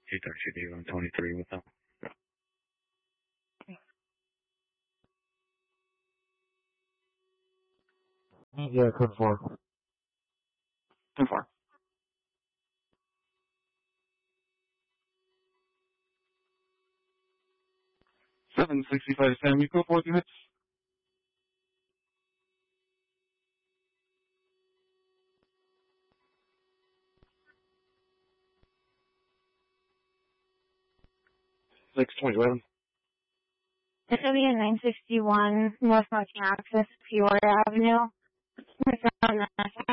230 should be on 23 with them. Yeah, code 4. 10-4. 765 Sam, you go 4 units. Six 2011. SW 961 North Market Access, Peoria Avenue.